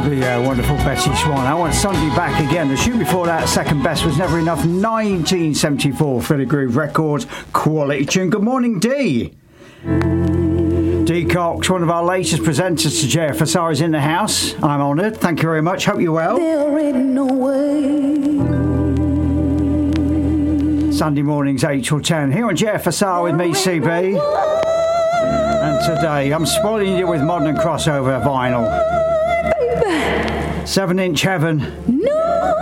The wonderful Betty Swan. I Want Sunday Back Again. The shoe before that, Second Best Was Never Enough, 1974, Philly Groove Records, quality tune. Good morning, Dee. Dee Cox, one of our latest presenters to JFSR, is in the house. I'm honoured. Thank you very much. Hope you're well. There ain't no way. Sunday mornings, 8 till 10, here on JFSR with me, CB. And today, I'm spoiling you with modern crossover vinyl. 7-inch heaven.